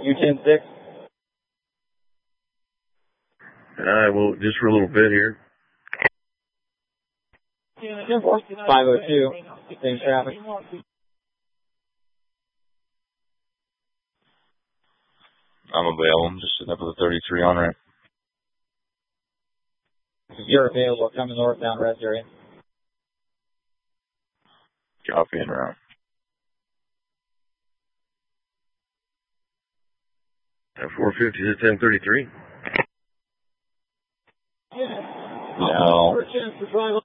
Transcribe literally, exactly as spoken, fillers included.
U ten six. I will, just for a little bit here. five oh two, same traffic. I'm available. I'm just sitting up with a thirty-three on ramp. If you're available, come to northbound rest area. Copy and route. At four fifty to ten thirty-three. No.